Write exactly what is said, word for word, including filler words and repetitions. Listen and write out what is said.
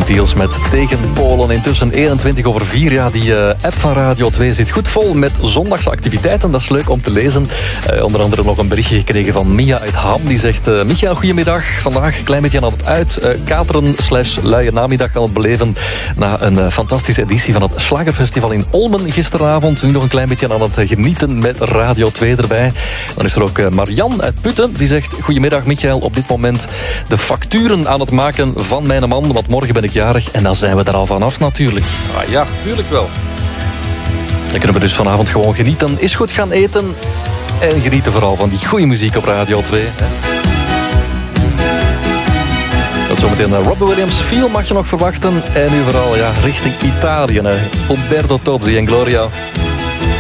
Deals met Tegen Polen. Intussen eenentwintig over vier. Ja, die uh, app van Radio twee zit goed vol met zondagse activiteiten. Dat is leuk om te lezen. Uh, onder andere nog een berichtje gekregen van Mia uit Ham. Die zegt, uh, Micha, goedemiddag. Vandaag een klein beetje aan het uit. Uh, kateren slash luie namiddag aan het beleven. Na een uh, fantastische editie van het Slagerfestival in Olmen gisteravond. Nu nog een klein beetje aan het genieten met Radio twee erbij. Dan is er ook uh, Marian uit Putten. Die zegt, goedemiddag Michael. Op dit moment de facturen aan het maken van mijn man. Want morgen ben ik jarig en dan zijn we er al vanaf natuurlijk. Ah ja, tuurlijk wel. Dan kunnen we dus vanavond gewoon genieten. Is goed gaan eten. En genieten vooral van die goede muziek op Radio twee. Dat zometeen Robbie Williams. Feel mag je nog verwachten. En nu vooral ja, richting Italië. Umberto Tozzi en Gloria.